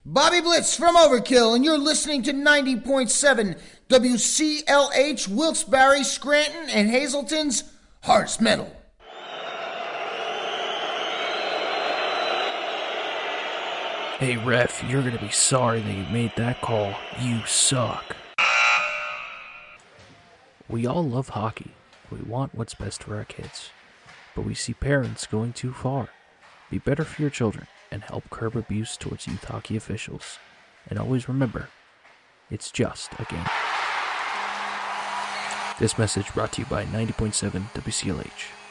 Bobby Blitz from Overkill, and you're listening to 90.7 WCLH, Wilkes-Barre, Scranton, and Hazleton's Hearts Metal. Hey ref, you're gonna be sorry that you made that call. You suck. We all love hockey. We want what's best for our kids. But we see parents going too far. Be better for your children and help curb abuse towards youth hockey officials. And always remember, it's just a game. This message brought to you by 90.7 WCLH.